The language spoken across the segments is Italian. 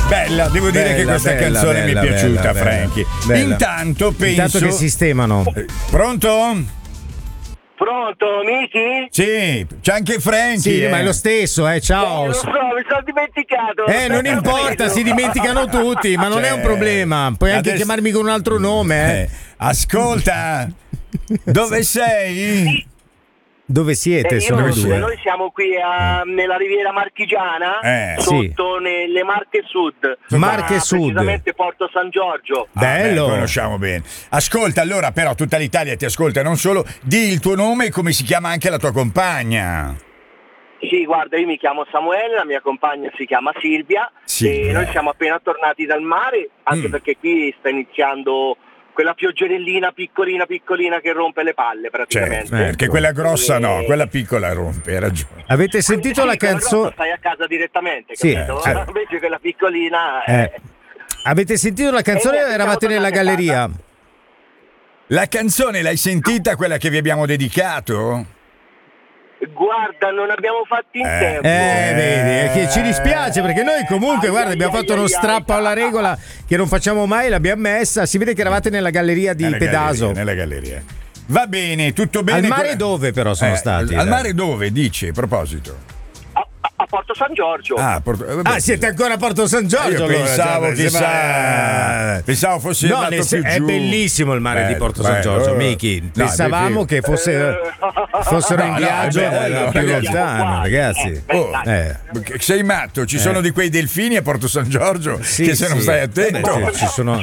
Bella, devo dire che questa canzone mi è piaciuta, Frankie. Intanto penso che sistemano. Pronto? Pronto, Miki? Sì, c'è anche Frankie. Sì, ma è lo stesso, ciao. Lo so, mi sono dimenticato. Non importa, si dimenticano tutti, ma non è un problema. Puoi anche chiamarmi con un altro nome. Ascolta, dove sei? Dove siete? Sono due. Noi siamo qui nella Riviera Marchigiana, sotto nelle Marche Sud. Marche Sud. Precisamente Porto San Giorgio. Bello. Conosciamo bene. Ascolta, allora però tutta l'Italia ti ascolta, non solo. Di il tuo nome e come si chiama anche la tua compagna. Sì, guarda, io mi chiamo Samuele, la mia compagna si chiama Silvia. E noi siamo appena tornati dal mare, anche perché qui sta iniziando quella pioggerellina piccolina che rompe le palle praticamente. Perché quella grossa no, quella piccola rompe, hai ragione. Avete sentito la canzone? Stai a casa direttamente, capito? Sì. Invece quella piccolina Avete sentito la canzone o eravate nella galleria? La canzone l'hai sentita, quella che vi abbiamo dedicato? Guarda, non abbiamo fatto in tempo. Vedi, che ci dispiace perché noi comunque, guarda, abbiamo fatto uno strappo alla regola che non facciamo mai, l'abbiamo messa. Si vede che eravate nella galleria di Pedaso. Nella galleria. Va bene, tutto bene. Al mare dove però sono stati? Al mare dove, dici, a proposito? A Porto San Giorgio. Siete ancora a Porto San Giorgio? Io pensavo pensavo fosse no, è bellissimo il mare di Porto San Giorgio, Miki. Pensavamo che fossero in viaggio più lontano, ragazzi. Sei matto? Ci sono di quei delfini a Porto San Giorgio che se non stai attento ci sono.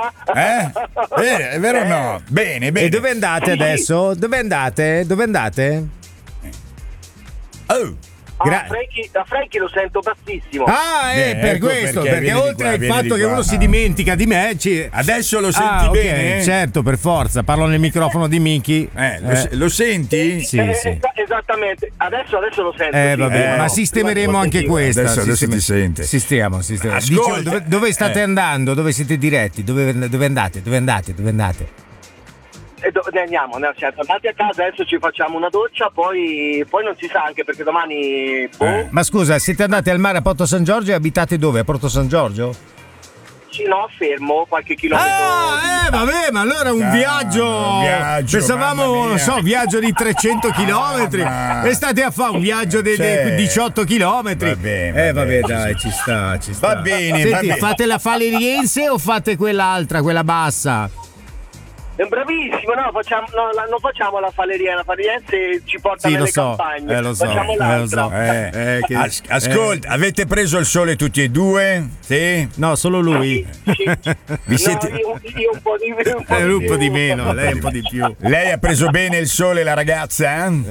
È vero o no? Bene. E dove andate adesso? Dove andate? Da Frankie lo sento bassissimo. Per questo, perché oltre al fatto che uno si dimentica di me, adesso lo senti bene? Certo, per forza, parlo nel microfono di Miki. Lo senti? Sì. Esattamente, adesso lo sento. Ma sistemeremo anche questa. Adesso ti sente. Sistemiamo. Dicevo, dove state andando? Dove siete diretti? Dove andate? Andiamo, siamo andati a casa, adesso ci facciamo una doccia, poi non si sa, anche perché domani. Ma scusa, siete andati al mare a Porto San Giorgio e abitate dove? A Porto San Giorgio? Sì, no, fermo qualche chilometro. Vabbè, ma allora un viaggio. Pensavamo, non so, viaggio di 300 chilometri. E state a fare un viaggio di 18 chilometri. Vabbè, dai, ci sta. Va bene. Senti, fate la faleriense o fate quell'altra, quella bassa? È bravissimo, non facciamo la faleriense ci porta nelle campagne. Lo so. Ascolta, avete preso il sole tutti e due? Sì? No, solo lui. Sì. Io un po' di meno. Un po' di meno, lei un po' di più. Lei ha preso bene il sole, la ragazza? Sì,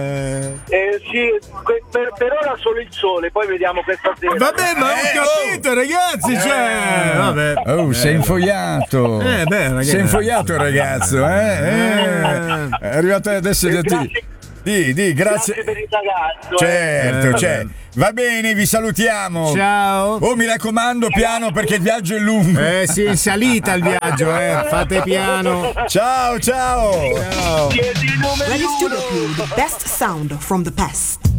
per ora solo il sole, poi vediamo questa sera. Vabbè, ma ho capito, ragazzi, vabbè. Sei infogliato. Ragazzi. Sei infogliato, ragazzo, È arrivato adesso. Di, grazie per il ragazzo. Certo. Va bene, vi salutiamo. Ciao. Mi raccomando, piano perché il viaggio è lungo. Sì, in salita il viaggio, fate piano. Ciao. Radio Studio Più, the best sound from the past.